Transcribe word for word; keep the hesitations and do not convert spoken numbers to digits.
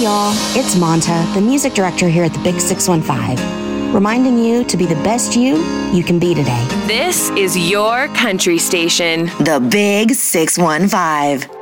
y'all. It's Monta, the music director here at the Big six one five, reminding you to be the best you you can be today. This is your country station. The Big six one five.